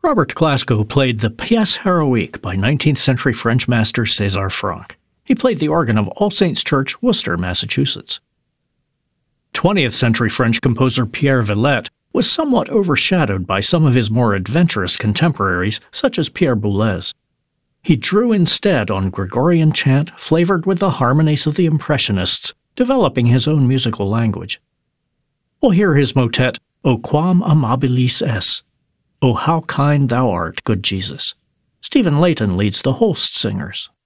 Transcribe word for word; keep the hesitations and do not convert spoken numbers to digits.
Robert Glasgow played the Pièce Héroïque by nineteenth century French master César Franck. He played the organ of All Saints Church, Worcester, Massachusetts. twentieth century French composer Pierre Villette was somewhat overshadowed by some of his more adventurous contemporaries, such as Pierre Boulez. He drew instead on Gregorian chant flavored with the harmonies of the Impressionists, developing his own musical language. We'll hear his motet, O quam amabilis es, O how kind thou art, good Jesus. Stephen Layton leads the Holst Singers.